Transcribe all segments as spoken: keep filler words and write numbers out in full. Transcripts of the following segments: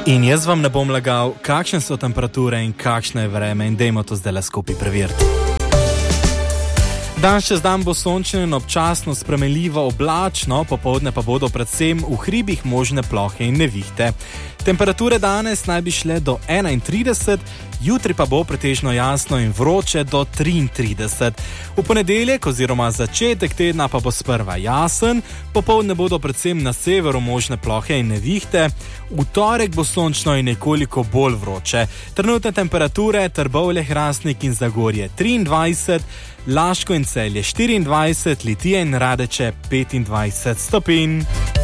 In jaz vam ne bom lagal, kakšne so temperature in kakšno je vreme in dejmo to zdaj le skupaj preveriti. Dan čez dan bo sončno in občasno spremenljivo oblačno, popoldne pa bodo predvsem v hribih možne plohe in nevihte. Temperature danes naj bi šle do enaintrideset, jutri pa bo pretežno jasno in vroče do triintrideset. V ponedeljek oziroma začetek tedna pa bo sprva jasen, popoldne bodo predvsem na severu možne plohe in nevihte, v torek bo sončno in nekoliko bolj vroče. Trenutne temperature Trbovlje, Hrastnik in Zagorje triindvajset, Laško in Celje štiriindvajset, Litija in Radeče petindvajset stopinj.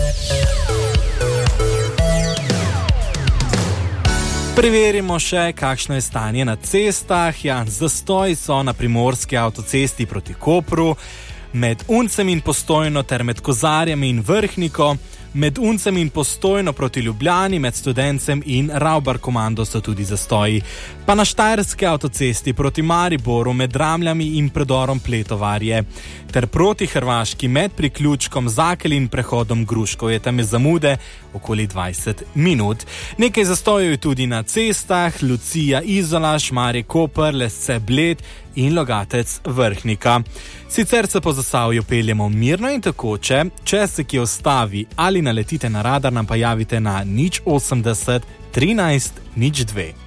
Preverimo še, kakšno je stanje na cestah. Ja, zastoji so na primorski avtocesti proti Kopru, med Uncem in Postojno ter med Kozarjem in Vrhniko, med Uncem in Postojno proti Ljubljani, med Studencem in Ravbar komando so tudi zastoji. Pa na štajerski avtocesti proti Mariboru med Ramljami in predorom Pletovarje, ter proti Hrvaški med priključkom Zakelj in prehodom Gruškov je tam je zamude okoli dvajset minut. Nekaj zastojev je tudi na cestah, Lucija, Izola, Šmarje, Koper, Lesce, Bled in Logatec, Vrhnika. Sicer se po Zasavju peljemo mirno in tekoče, če se kje ustavi ali naletite na radar, nam pa javite na nič osemdeset trinajst nič dve.